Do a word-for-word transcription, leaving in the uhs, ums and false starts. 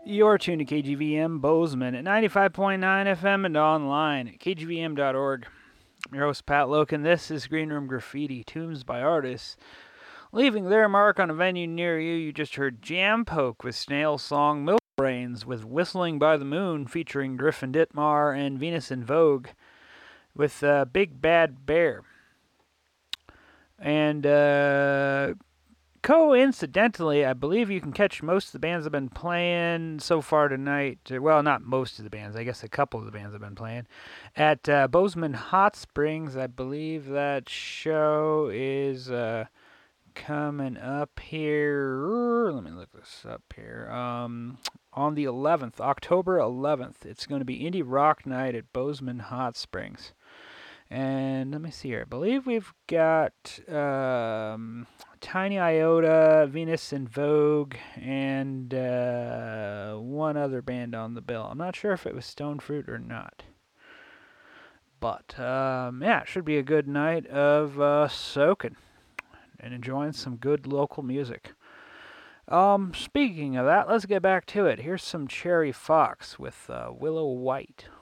You're tuned to K G V M Bozeman at ninety-five point nine F M and online at k g v m dot org. I'm your host, Pat Loken. This is Green Room Graffiti, tunes by artists leaving their mark on a venue near you. You just heard Jam Poke with Snail Song, Milk Brains with Whistling by the Moon featuring Griffin Ditmar, and Venus in Vogue with uh, Big Bad Bear. And uh, coincidentally, I believe you can catch most of the bands I've been playing so far tonight. Well, not most of the bands. I guess a couple of the bands I've been playing at uh, Bozeman Hot Springs. I believe that show is uh, coming up here. Let me look this up here. Um, on the eleventh, October eleventh, it's going to be Indie Rock Night at Bozeman Hot Springs. And let me see here. I believe we've got um, Tiny Iota, Venus in Vogue, and uh, one other band on the bill. I'm not sure if it was Stone Fruit or not. But um, yeah, it should be a good night of uh, soaking and enjoying some good local music. Um, speaking of that, let's get back to it. Here's some Cherry Fox with uh, Willow White.